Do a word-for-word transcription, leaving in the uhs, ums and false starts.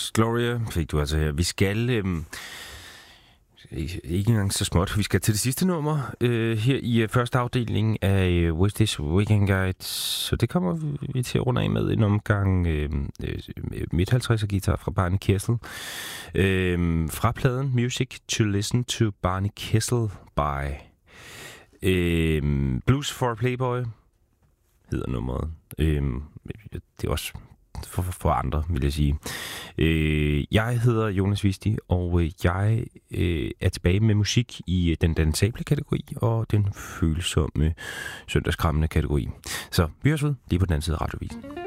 Lost Gloria fik du altså her. Vi skal... Øhm, ikke, ikke engang så småt. Vi skal til det sidste nummer øh, her i øh, første afdeling af øh, West This Weekend Guide. Så det kommer vi til at runde af med en omgang øh, øh, midt halvtredser guitar fra Barney Kessel. Øh, fra pladen Music to Listen to Barney Kessel by øh, Blues for a Playboy hedder nummeret. Øh, det er også for, for andre, vil jeg sige. Øh, jeg hedder Jonas Visti, og øh, jeg øh, er tilbage med musik i øh, den dansable kategori og den følsomme søndagskrammende kategori. Så vi høres ved lige på den anden side af Radiovisen.